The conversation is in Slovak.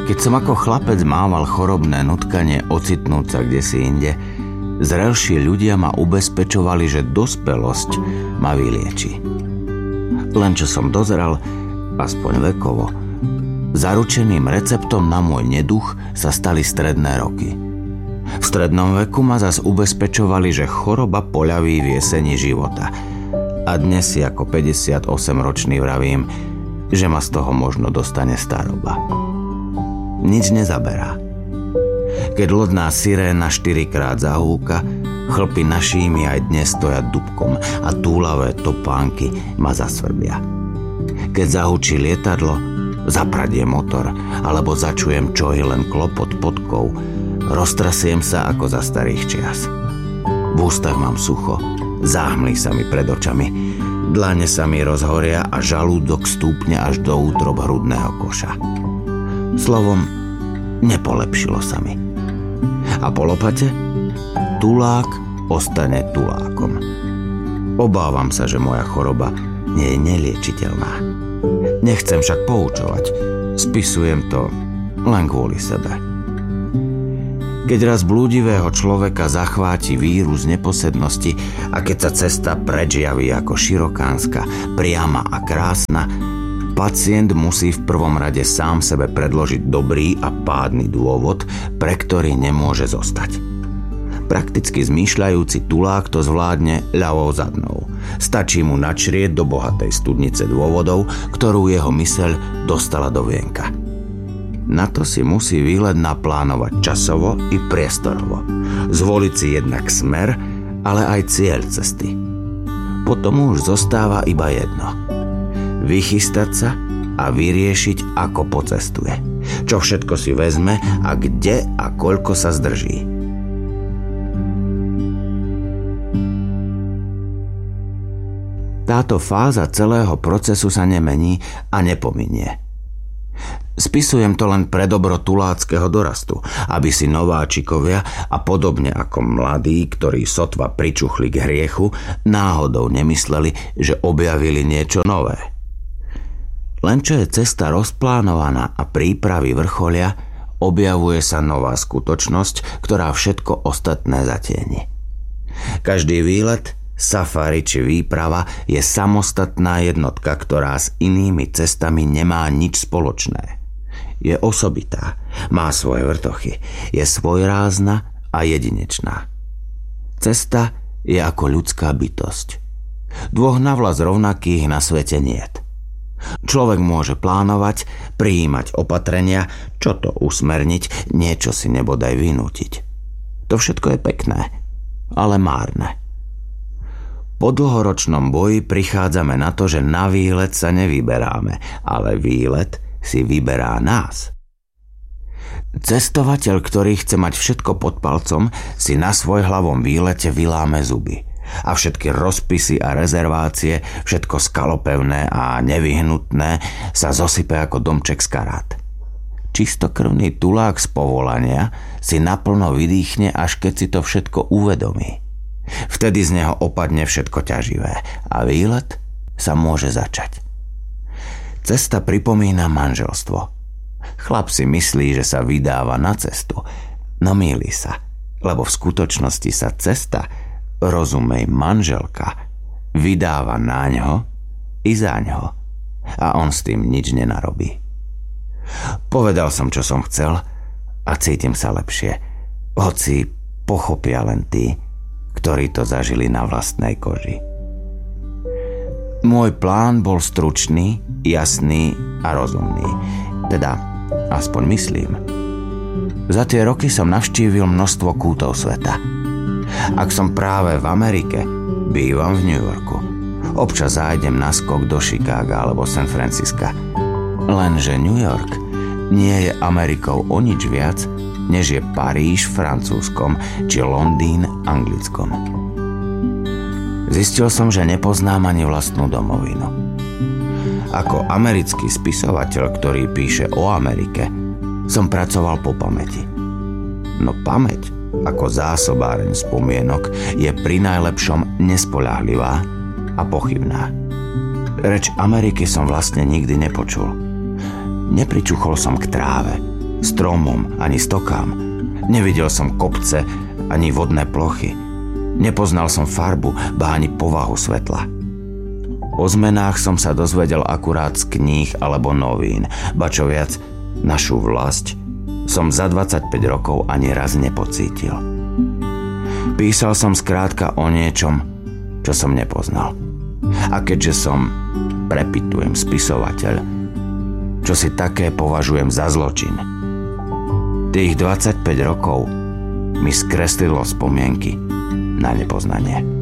Keď som ako chlapec mával chorobné nutkanie ocitnúť sa kdesi inde, zrelší ľudia ma ubezpečovali, že dospelosť ma vylieči. Len čo som dozrel, aspoň vekovo, zaručeným receptom na môj neduch sa stali stredné roky. V strednom veku ma zas ubezpečovali, že choroba poľaví v jeseni života. A dnes si ako 58-ročný vravím, že ma z toho možno dostane staroba. Nič nezaberá. Keď lodná siréna 4-krát zahúka, chlpy na šími aj dnes stoja dubkom a túlavé topánky ma zasvrbia. Keď zahučí lietadlo, zapradie motor alebo začujem čohy len klopot podkov, roztrasiem sa ako za starých čias. V ústach mám sucho, záhmlí sa mi pred očami, dlane sa mi rozhoria a žalúdok stúpne až do útrob hrudného koša. Slovom, nepolepšilo sa mi. A po lopate? Tulák ostane tulákom. Obávam sa, že moja choroba nie je neliečiteľná. Nechcem však poučovať. Spisujem to len kvôli sebe. Keď raz blúdivého človeka zachváti vírus neposednosti a keď sa cesta preč javí ako širokánska, priama a krásna, pacient musí v prvom rade sám sebe predložiť dobrý a pádny dôvod, pre ktorý nemôže zostať. Prakticky zmýšľajúci tulák to zvládne ľavou zadnou. Stačí mu načrieť do bohatej studnice dôvodov, ktorú jeho myseľ dostala do vienka. Na to si musí výlet naplánovať časovo i priestorovo. Zvoliť si jednak smer, ale aj cieľ cesty. Potom už zostáva iba jedno. Vychystať sa a vyriešiť, ako pocestuje. Čo všetko si vezme a kde a koľko sa zdrží. Táto fáza celého procesu sa nemení a nepominie. Spisujem to len pre dobro tuláckeho dorastu, aby si nováčikovia a podobne ako mladí, ktorí sotva pričuchli k hriechu, náhodou nemysleli, že objavili niečo nové. Len čo je cesta rozplánovaná a prípravy vrcholia, objavuje sa nová skutočnosť, ktorá všetko ostatné zatieni. Každý výlet, safari či výprava je samostatná jednotka, ktorá s inými cestami nemá nič spoločné. Je osobitá, má svoje vrtochy, je svojrázna a jedinečná. Cesta je ako ľudská bytosť. Dvoch navlas rovnakých na svete niet. Človek môže plánovať, prijímať opatrenia, čo to usmerniť, niečo si nebodaj vynútiť. To všetko je pekné, ale márne. Po dlhoročnom boji prichádzame na to, že na výlet sa nevyberáme, ale výlet si vyberá nás. Cestovateľ, ktorý chce mať všetko pod palcom, si na svoj hlavom výlete vyláme zuby. A všetky rozpisy a rezervácie, všetko skalopevné a nevyhnutné sa zosype ako domček z karát. Čistokrvný tulák z povolania si naplno vydýchne, až keď si to všetko uvedomí. Vtedy z neho opadne všetko ťaživé a výlet sa môže začať. Cesta pripomína manželstvo. Chlap si myslí, že sa vydáva na cestu, no mýli sa, lebo v skutočnosti sa cesta, rozumej manželka, vydáva naňho i zaňho a on s tým nič nenarobí. Povedal som, čo som chcel a cítim sa lepšie, hoci pochopia len tí, ktorí to zažili na vlastnej koži. Môj plán bol stručný, jasný a rozumný. Teda, aspoň myslím. Za tie roky som navštívil množstvo kútov sveta. Ak som práve v Amerike, bývam v New Yorku. Občas zájdem na skok do Chicaga alebo San Francisca. Lenže New York nie je Amerikou o nič viac, než je Paríž Francúzskom či Londýn Anglickom. Zistil som, že nepoznám ani vlastnú domovinu. Ako americký spisovateľ, ktorý píše o Amerike, som pracoval po pamäti. No pamäť, ako zásobáreň spomienok, je pri najlepšom nespoľahlivá a pochybná. Reč Ameriky som vlastne nikdy nepočul. Nepričuchol som k tráve, stromom ani stokám. Nevidel som kopce ani vodné plochy. Nepoznal som farbu, ba ani povahu svetla. O zmenách som sa dozvedel akurát z kníh alebo novín, ba čo viac, našu vlast som za 25 rokov ani raz nepocítil. Písal som skrátka o niečom, čo som nepoznal. A keďže som, prepitujem, spisovateľ, čo si také považujem za zločin. Tých 25 rokov mi skreslilo spomienky na nepoznanie.